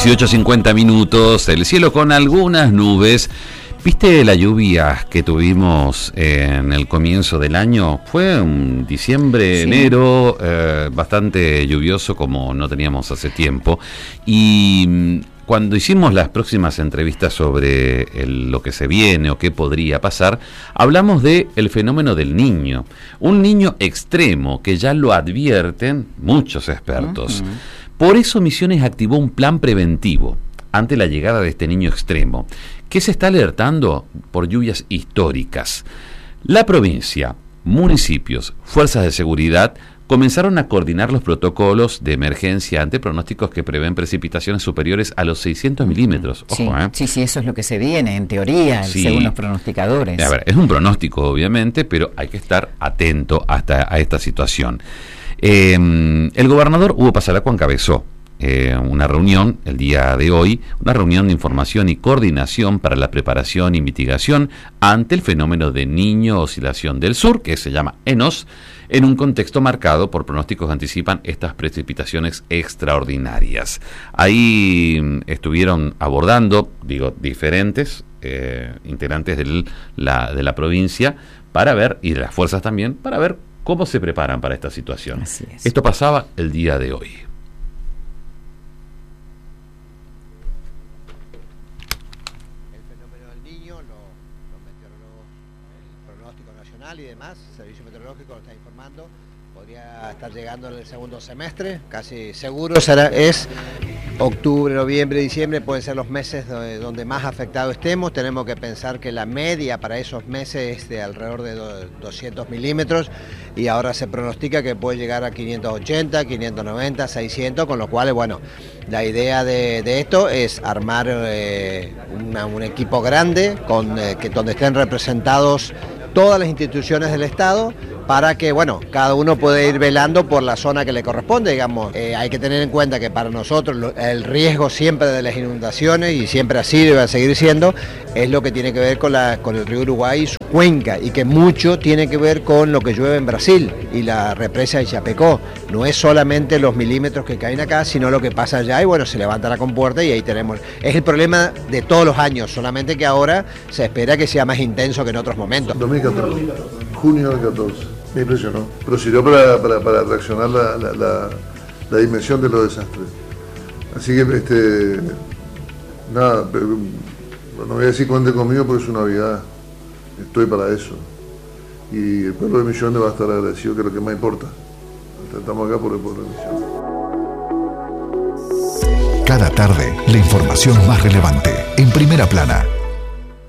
18:50 minutos, el cielo con algunas nubes. ¿Viste la lluvia que tuvimos en el comienzo del año? Fue un diciembre, sí, enero, bastante lluvioso como no teníamos hace tiempo. Y cuando hicimos las próximas entrevistas sobre lo que se viene o qué podría pasar, hablamos de el fenómeno del niño. Un niño extremo que ya lo advierten muchos expertos. Por eso Misiones activó un plan preventivo ante la llegada de este niño extremo, que se está alertando por lluvias históricas. La provincia, municipios, fuerzas de seguridad comenzaron a coordinar los protocolos de emergencia ante pronósticos que prevén precipitaciones superiores a los 600 milímetros. Ojo, sí, eso es lo que se viene, en teoría, sí, según los pronosticadores. A ver, es un pronóstico, obviamente, pero hay que estar atento a esta situación. El gobernador Hugo Pasaracua encabezó una reunión el día de hoy, una reunión de información y coordinación para la preparación y mitigación ante el fenómeno de Niño Oscilación del Sur, que se llama ENOS, en un contexto marcado por pronósticos que anticipan estas precipitaciones extraordinarias. Ahí estuvieron abordando, diferentes integrantes de la provincia para ver, y de las fuerzas también, para ver cómo se preparan para esta situación. Así es. Esto pasaba el día de hoy. Y demás, el Servicio Meteorológico lo está informando, podría estar llegando en el segundo semestre, casi seguro es octubre, noviembre, diciembre, pueden ser los meses donde más afectados estemos. Tenemos que pensar que la media para esos meses es de alrededor de 200 milímetros y ahora se pronostica que puede llegar a 580, 590, 600, con lo cual, bueno, la idea de esto es armar un equipo grande donde estén representados todas las instituciones del Estado para que, bueno, cada uno pueda ir velando por la zona que le corresponde, digamos. Hay que tener en cuenta que para nosotros el riesgo siempre de las inundaciones, y siempre ha sido y va a seguir siendo, es lo que tiene que ver con el río Uruguay y su cuenca, y que mucho tiene que ver con lo que llueve en Brasil y la represa de Chapecó. No es solamente los milímetros que caen acá, sino lo que pasa allá, y bueno, se levanta la compuerta y ahí tenemos. Es el problema de todos los años, solamente que ahora se espera que sea más intenso que en otros momentos. 2014, junio del 14. Me impresionó, pero sirvió para reaccionar la dimensión de los desastres. Así que, nada, no voy a decir cuente conmigo porque es una Navidad, estoy para eso. Y el pueblo de Misiones va a estar agradecido, que es lo que más importa. Estamos acá por el pueblo de Misiones. Cada tarde, la información más relevante, en Primera Plana.